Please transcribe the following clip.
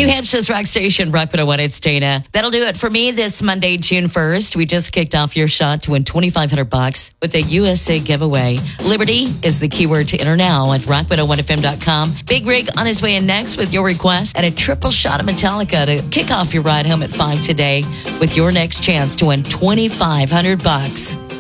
New Hampshire's rock station, Rock 101. It's Dana. That'll do it for me this Monday, June 1st. We just kicked off your shot to win $2,500 with a USA giveaway. Liberty is the keyword to enter now at rock101fm.com. Big Rig on his way in next with your request and a triple shot of Metallica to kick off your ride home at 5 today with your next chance to win $2,500.